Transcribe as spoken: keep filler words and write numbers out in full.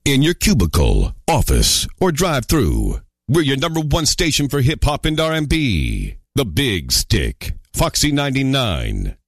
in your cubicle, office, or drive-thru. We're your number one station for hip-hop and R and B. The Big Stick, Foxy ninety-nine.